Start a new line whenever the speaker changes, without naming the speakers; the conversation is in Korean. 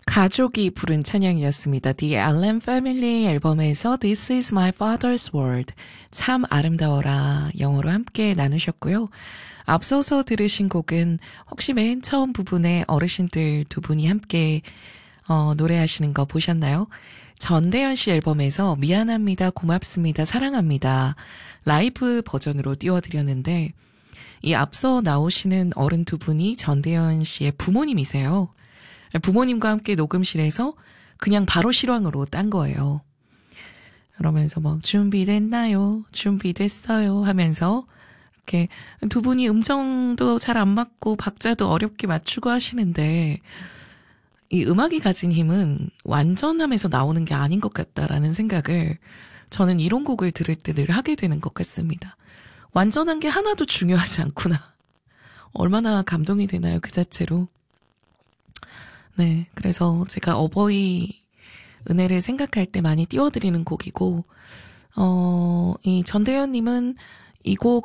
가족이 부른 찬양이었습니다. The Allen Family 앨범에서 This is my father's world. 참 아름다워라 영어로 함께 나누셨고요. 앞서서 들으신 곡은 혹시 맨 처음 부분에 어르신들 두 분이 함께 노래하시는 거 보셨나요? 전대현 씨 앨범에서 미안합니다, 고맙습니다, 사랑합니다 라이브 버전으로 띄워드렸는데 이 앞서 나오시는 어른 두 분이 전대현 씨의 부모님이세요. 부모님과 함께 녹음실에서 그냥 바로 실황으로 딴 거예요. 그러면서 막 준비됐나요? 준비됐어요 하면서 이렇게 두 분이 음정도 잘 안 맞고 박자도 어렵게 맞추고 하시는데 이 음악이 가진 힘은 완전함에서 나오는 게 아닌 것 같다라는 생각을 저는 이런 곡을 들을 때 늘 하게 되는 것 같습니다. 완전한 게 하나도 중요하지 않구나. 얼마나 감동이 되나요, 그 자체로. 네, 그래서 제가 어버이 은혜를 생각할 때 많이 띄워드리는 곡이고, 이 전대현님은 이 곡